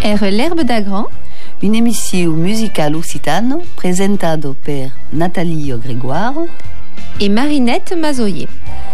era l'Herbe d'Agran, un'emissione musicale occitano presentado per Nathalie Grégoire et Marinette Mazoyer.